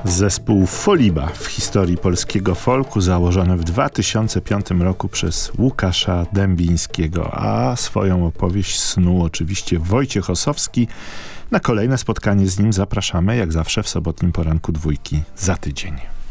Zespół Foliba w historii polskiego folku, założony w 2005 roku przez Łukasza Dębińskiego, a swoją opowieść snuł oczywiście Wojciech Ossowski. Na kolejne spotkanie z nim zapraszamy jak zawsze w sobotnim poranku Dwójki za tydzień.